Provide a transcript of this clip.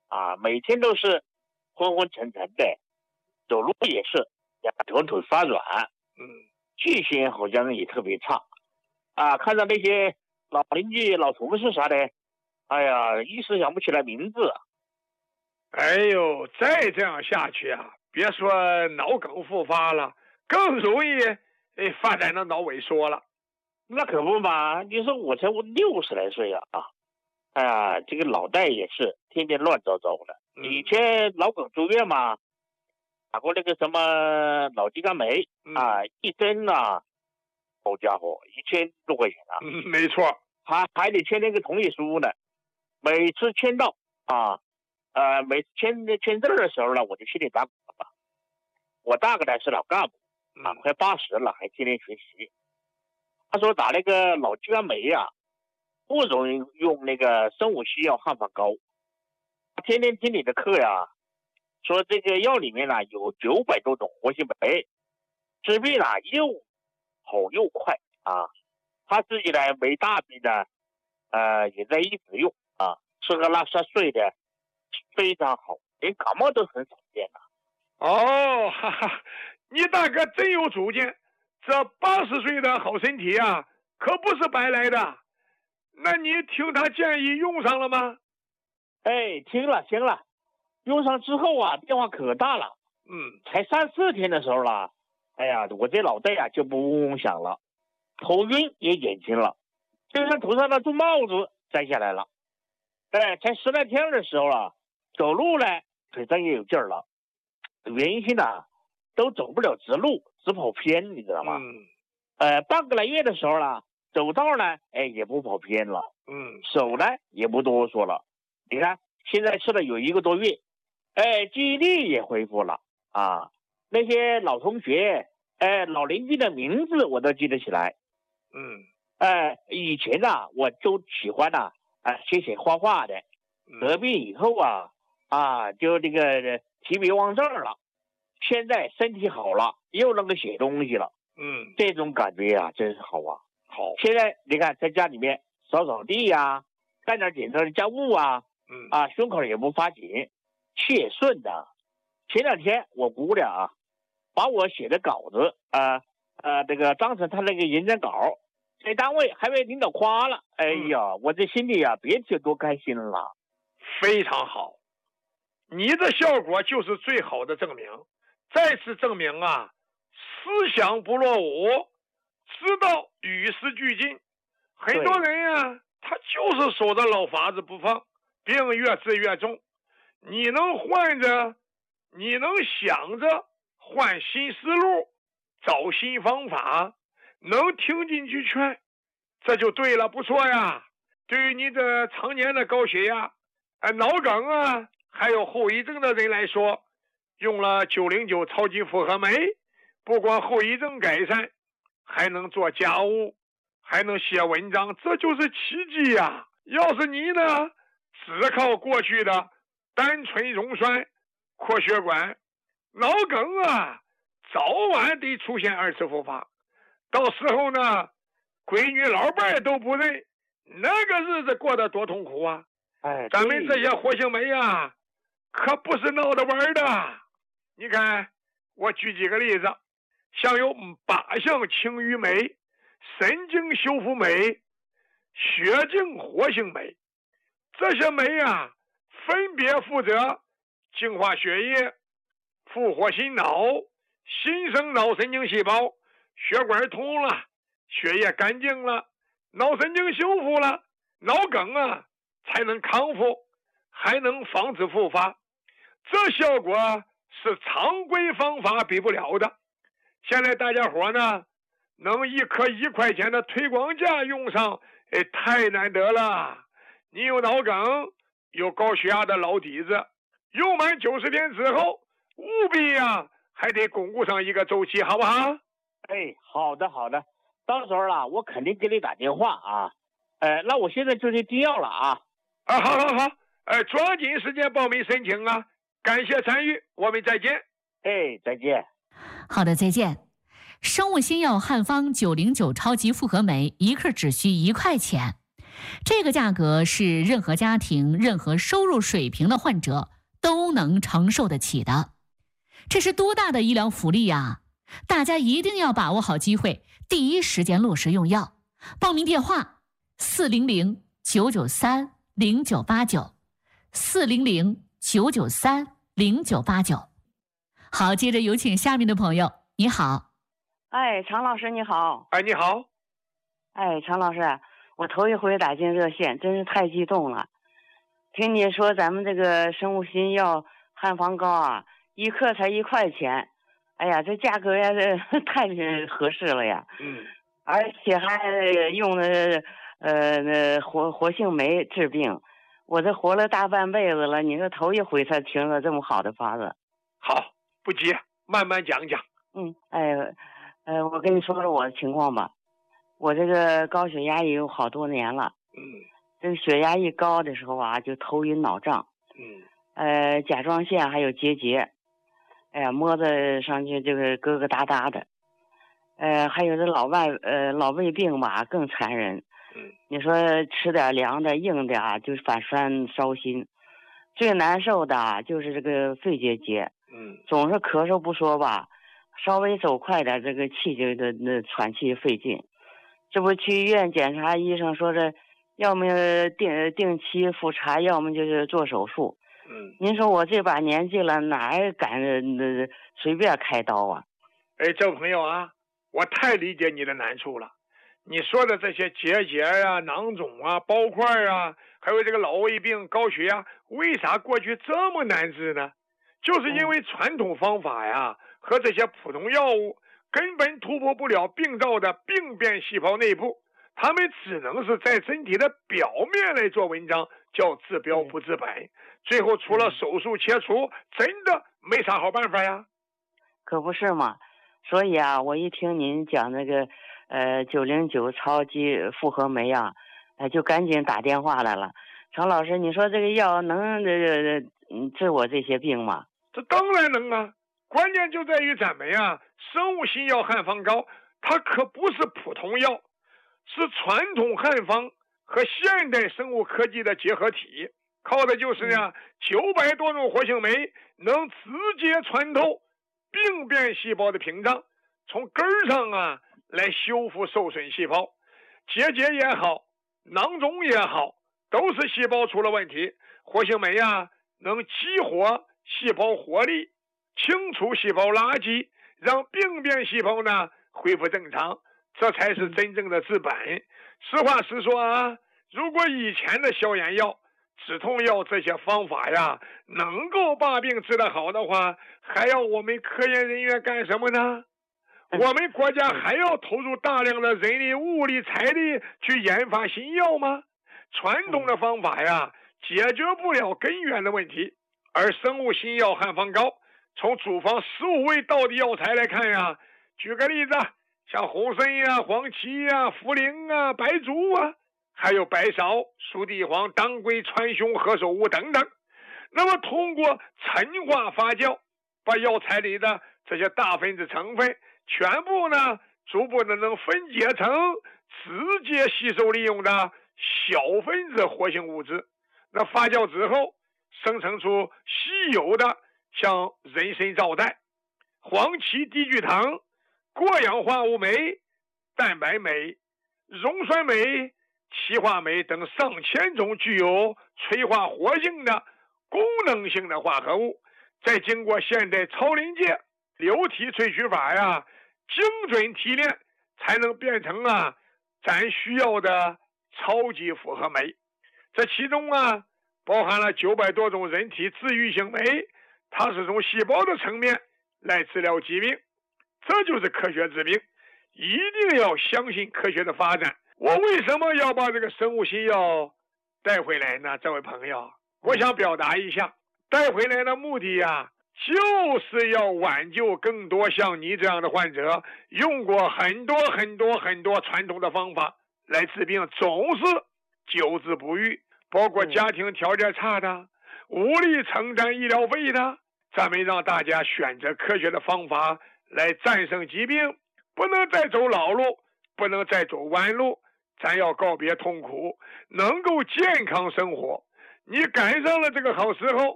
啊，每天都是昏昏沉沉的，走路也是两腿发软，记性好像也特别差啊。看到那些老邻居、老同事啥的，哎呀，一时想不起来名字。 哎呦，再这样下去啊，别说脑梗复发了，更容易发展到脑萎缩了。 那可不嘛，你说我才60来岁啊，哎呀，这个脑袋也是天天乱糟糟的。以前脑梗住院嘛，打过那个什么脑肌酐酶啊，一针啊，好家伙，1000多块钱啊。 没错， 还得签那个同意书呢。每次签到啊，每次签字的时候呢，我就心里打鼓了。我大哥呢是老干部啊，快80了，还天天学习。他说打那个脑肌酐酶啊，不容易用那个生物西药汉方膏。他天天听你的课呀，说这个药里面呢有900多种活性酶，治病呢又好又快啊。他自己呢没大病呢，也在一直用啊，吃喝拉撒睡的非常好，连感冒都很少见了。 哦，哈哈，你大哥真有主见，这80岁的好身体啊，可不是白来的。那你听他建议用上了吗？ 哎，听了，用上之后啊，变化可大了。才3、4天的时候了，哎呀，我这脑袋啊就不嗡嗡响了，头晕也减轻了，就像头上的重帽子摘下来了。才10来天的时候了，走路呢腿上也有劲儿了。原先呢都走不了直路，只跑偏，你知道吗？半个来月的时候了，走道呢，也不跑偏了。手呢也不哆嗦了。你看现在吃了有1个多月，记忆力也恢复了啊。那些老同学，老邻居的名字我都记得起来。以前呢我就喜欢写画画的，得病以后就这个提笔忘字了。现在身体好了，又能够写东西了。这种感觉啊真是好啊。 好， 现在你看在家里面扫扫地呀，干点简单的家务啊，胸口也不发紧，气也顺的。前2天我姑娘把我写的稿子这个当成他那个演讲稿，在单位还被领导夸了。哎呀，我这心里别提多开心了。 非常好，你的效果就是最好的证明，再次证明啊，思想不落伍，知道与时俱进。很多人呀，他就是守着老法子不放，病越治越重。你能换着，你能想着换新思路，找新方法，能听进去劝，这就对了，不错呀。对于你这常年的高血压、脑梗还有后遗症的人来说，用了909超级复合酶，不光后遗症改善，还能做家务，还能写文章，这就是奇迹呀！要是你呢，只靠过去的单纯溶栓、扩血管，脑梗早晚得出现2次复发。到时候呢，闺女老伴都不认，那个日子过得多痛苦啊！咱们这些活性酶可不是闹着玩的。你看，我举几个例子，像有靶向清淤酶、神经修复酶、血净活性酶，这些酶分别负责净化血液、复活心脑、新生脑神经细胞，血管通了，血液干净了，脑神经修复了，脑梗才能康复，还能防止复发。这效果是常规方法比不了的。现在大家伙呢，能一颗1块钱的推广价用上，太难得了。你有脑梗，有高血压的老底子，用满90天之后，务必还得巩固上一个周期，好不好？ 好的，到时候我肯定给你打电话那我现在就去订药了好，抓紧时间报名申请感谢参与，我们再见。 再见。 好的，再见。生物新药汉方909超级复合酶1克只需1块钱， 这个价格是任何家庭、任何收入水平的患者都能承受得起的。这是多大的医疗福利呀！大家一定要把握好机会，第一时间落实用药。报名电话400-993-0989，400-993-0989。好，接着有请下面的朋友。你好。 哎，常老师你好。 哎，你好。 哎，常老师，我头一回打进热线，真是太激动了。听你说咱们这个生物新药汉方膏啊，一克才1块钱，哎呀，这价格呀，太合适了呀。而且还用的活性酶治病，我这活了大半辈子了，你这头一回才听了这么好的法子。 好，不急，慢慢讲讲。 我跟你说说我的情况吧。我这个高血压也有好多年了。这个血压一高的时候啊，就头晕脑胀。甲状腺还有结节，哎呀，摸着上去这个疙疙瘩瘩的。还有这老胃病吧，更残忍。你说吃点凉的硬的啊，就反酸烧心。最难受的啊，就是这个肺结节。总是咳嗽不说吧，稍微走快点，这个气就喘气费劲。这不去医院检查，医生说是要么定期复查，要么就是做手术。您说我这把年纪了，哪敢随便开刀啊？ 哎，这位朋友啊，我太理解你的难处了。你说的这些结节啊、囊肿啊、包块啊，还有这个老胃病、高血压，为啥过去这么难治呢？就是因为传统方法呀和这些普通药物根本突破不了病灶的病变细胞内部，他们只能是在身体的表面来做文章，叫治标不治本。最后除了手术切除，真的没啥好办法呀。 可不是嘛。所以啊，我一听您讲那个909超级复合酶啊，就赶紧打电话来了。常老师，你说这个药能治我这些病吗？ 这当然能啊，关键就在于咱们呀，生物新药汉方膏，它可不是普通药，是传统汉方和现代生物科技的结合体，靠的就是呢900多种活性酶，能直接穿透病变细胞的屏障，从根儿上啊来修复受损细胞。结节也好，囊肿也好，都是细胞出了问题。活性酶啊能激活细胞活力，清除细胞垃圾，让病变细胞呢恢复正常，这才是真正的治本。实话实说啊，如果以前的消炎药、止痛药这些方法呀能够把病治得好的话，还要我们科研人员干什么呢？我们国家还要投入大量的人力、物力、财力去研发新药吗？传统的方法呀解决不了根源的问题，而生物新药汉方膏从主方15味道的药材来看呀，举个例子，像红参呀、黄芪呀、茯苓啊、白术啊，还有白芍、熟地黄、当归、川芎、何首乌等等。那么通过陈化发酵，把药材里的这些大分子成分全部呢逐步的能分解成直接吸收利用的小分子活性物质。那发酵之后生成出稀有的像人参皂苷、黄芪低聚糖、过氧化物酶、蛋白酶、溶酸酶、歧化酶等上千种具有催化活性的功能性的化合物，再经过现代超临界流体萃取法呀精准提炼，才能变成咱需要的超级复合酶。这其中包含了900多种人体治愈性酶，它是从细胞的层面来治疗疾病，这就是科学治病。一定要相信科学的发展。我为什么要把这个生物新药带回来呢？这位朋友，我想表达一下，带回来的目的就是要挽救更多像你这样的患者，用过很多传统的方法来治病，总是久治不愈，包括家庭条件差的、无力承担医疗费的。咱们让大家选择科学的方法来战胜疾病，不能再走老路，不能再走弯路， 咱要告别痛苦，能够健康生活。你赶上了这个好时候，